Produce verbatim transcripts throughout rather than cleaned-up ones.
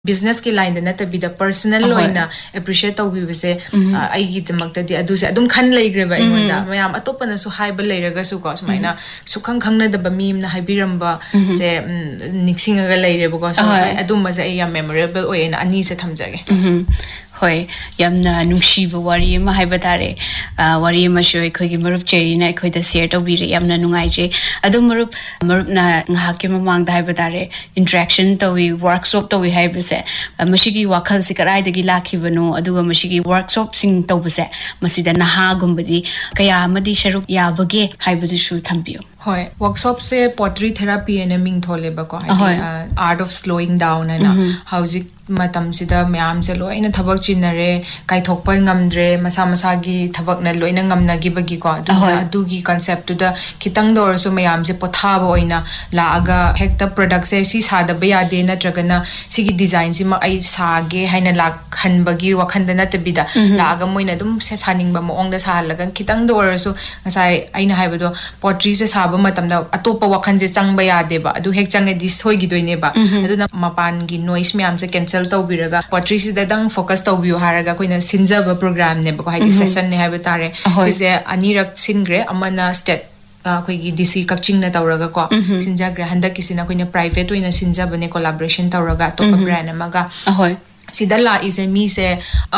business ki line da nata bida personal loina appreciate tawbibase aigi demakta di adu se adum khan leigreba ingonda mayam atopana su haiba leiraga su ko sumaina sukhang khangna da bami na haibiramba se nixinga ga leireba ko so adum ma se ya memorable oina ani se thamjage Hoi, yamna nungsiba wari ma haibadare wari ma shoy khogi marup cheri na khoi da share tawbire yamna nungai je adu marup marup na ngahake mamang da haibadare interaction tawi workshop tawi haibase mashigi wakhal se karai dagi lakhibano aduga mashigi workshop sing tawbase masida naha gumbadi kaya amadi sharuk yabage haibadu shu thambiyo Hoi, workshop se pottery therapy ene ming thole ba ko art of slowing down and housing matam sida myam se loina thabak chinare kai thokpa ngamdre masa masa gi thabak na loina ngamna gi bagi ko adu gi concept to da kitang dor so myam se potha ba oina la aga hekta product se si sada ba ya de na tragana sigi design si ma ai sage haina la khan bagi wakhan da na tabida la aga moina dum se saning ba mo ong da sa laga kitang dor so ngasai aina haiba do pottery se sa matamda atopa wakhan je changba ya deba adu hek change dis hoi gi doine ba aduna mapan gi noise myam se cancel tawbiraga pottery se dadang focus tawbiu haraga koina sinjaba program ne ba ko haidi session ne haiba tare ise anirak singre amana state koi gi dc kakching na tawraga ko sinjagre handa kisina koina private oina sinjaba ne collaboration tawraga to brand amaga ahoi Sidala is a me say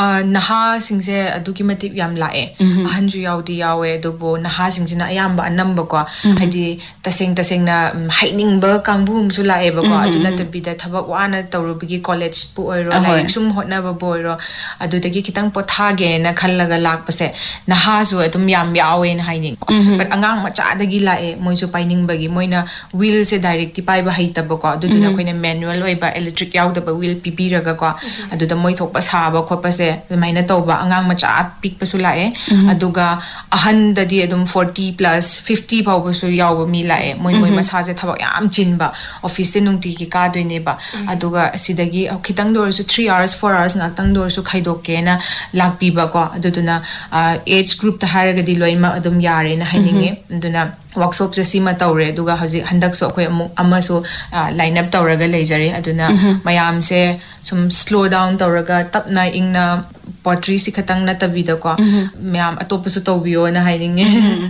Naha sings a dukimatic yam lae. A hundred yaudi yawe dobo Naha sings in a yamba a number go. I did the sing the sing na heightening burk and boom sula ever go. I do not be that about one at the Rubigi College boy or some hot never boy or I do the gikitang potage and a kalaga lak pase. Nahazu at um yam yawe in hiding. But angang macha the gila e moisu pining bagi moina wheels a direct pipe haita boka. Do not queen a manual way by electric yaud of a wheel pipiraga. Aduda moi thok pasaba khopa se maina tawba angang macha pik pasu lae aduga ahan da di adum forty plus fifty phaw pasu yaw mi lae moi moi masa je thabak yam chinba office se nungti ki ka doine ba aduga sidagi khitang dor su three hours four hours ngak tang dor su khaidok ke na lakpi ba ko aduduna age group ta haraga di loima adum yare na haininge aduna workshop se sima tawre aduga haji handak so khoi amasu line up tawraga leijare aduna mayam se sum slow down tawraga tapna ingna pottery si khatang na tabida ko mayam atopa su tawbiyo na haininge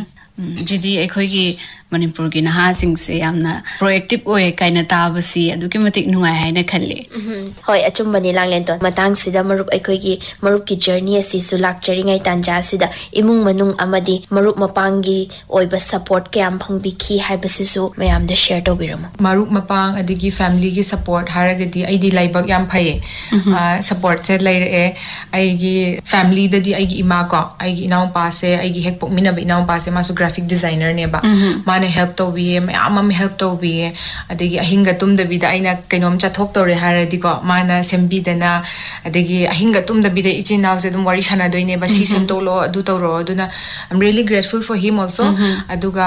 jidi ekhoi gi Manipur gi naha sing se yamna proactive oe kaina tabasi aduki matik nungai haina khalle hoi achum bani langlen to matang sida marup ekhoi gi marup ki journey asi su lak charingai tanja sida imung manung amadi marup mapangi oiba support kyam phangbi khi haibasi su mayam da share to biram marup mapang adigi family gi support haragadi aidi laibak yam phaye support se laire e aigi family da di aigi ima ko aigi inaw pa se aigi hek pok mina ba inaw pa se masu graphic designer ne ba help to be am help to be adegi ahinga tum da bida aina kainom cha thok tore haradi ko mana sembi dana adegi ahinga tum da bida ichi now se dum wari sana doine ba si sem to lo adu to ro aduna I'm really grateful for him also aduga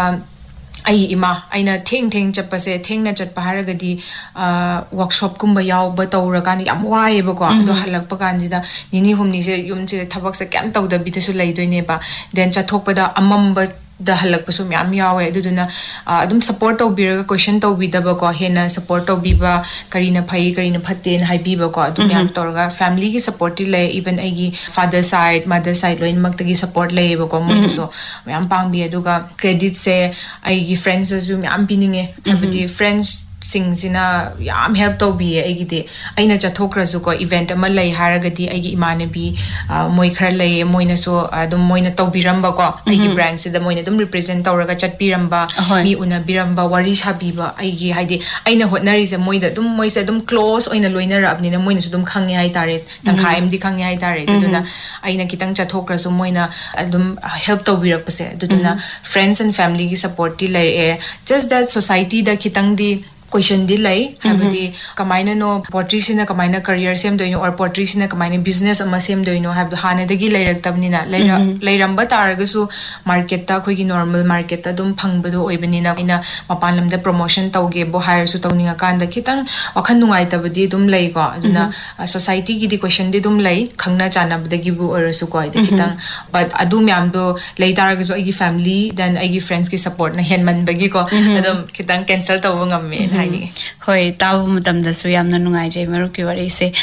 ai ima aina theng theng chappa se theng na chatpa haragadi workshop kumba yaw ba tawra kan yam wae ba ko ado halak pa kan jida nini humni se yum se thabak se kam taw da bida su lai doine ba then cha thok pa da amam ba the halak pasu myam yawe aduna adum support of biraga question to bi daba ko hena support of biba karina phai karina phaten hai biba ko adum yam torga family gi support le even agi father side mother side loin mak tagi support le ba ko mo so myam pang bi aduga credit se agi friends asu myam bininge abdi friends sing sina yam help to bi agi de aina cha thokra su ko event ama lai haragadi agi imane bi moi khar lai moina so adum moina to biramba ko agi brand se da moina dum represent tawraga chat biramba mi una biramba wari shabiba agi haidi aina hotnari se moida dum moi se dum close oina loina rabni na moina su dum khange hai tare tangkha em di khange hai tare duduna aina kitang cha thokra su moina adum help to birak pase duduna friends and family gi support ti lai e just that society da kitang di question di lai habdi kamaina no pottery sina kamaina career sem doino or pottery sina kamaina business ama sem doino have the hana dagi lairak tabni na laira lairamba targa su market ta khoi gi normal market ta dum phangbado oibani na ina mapan lamda promotion tawge bo hire su tawninga kan da kitang wakhan nungai tabadi dum lai ko aduna society gi di question di dum lai khangna chana badagi bu or su ko ida kitang but adu myam do lai targa su agi family then agi friends ki support na henman bagi ko adum kitang cancel tawngam me Hoi, tahu mutam da su yam na nungai jai maru ki wari se